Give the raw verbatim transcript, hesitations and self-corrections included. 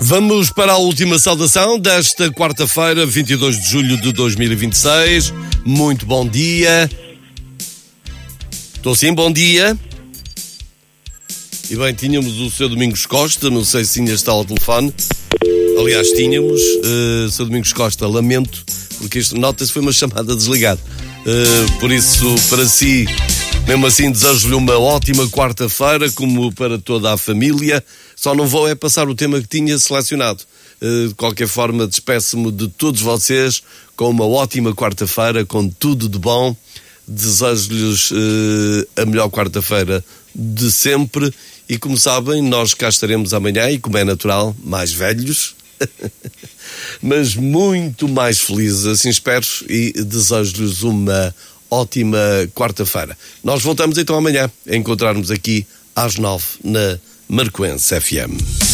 Vamos para a última saudação desta quarta-feira, vinte e dois de julho de dois mil e vinte e seis. Muito bom dia. Estou sim, bom dia. E bem, tínhamos o seu Domingos Costa, não sei se ainda está ao telefone. Aliás, tínhamos. Uh, seu Domingos Costa, lamento, porque isto, nota-se, foi uma chamada desligada. Uh, por isso, para si, mesmo assim, desejo-lhe uma ótima quarta-feira, como para toda a família. Só não vou é passar o tema que tinha selecionado. Uh, de qualquer forma, despeço-me de todos vocês com uma ótima quarta-feira, com tudo de bom. Desejo-lhes uh, a melhor quarta-feira de sempre. E como sabem, nós cá estaremos amanhã e, como é natural, mais velhos, mas muito mais felizes, assim espero, e desejo-lhes uma ótima quarta-feira. Nós voltamos então amanhã a encontrarmos aqui às nove na Marcoense F M.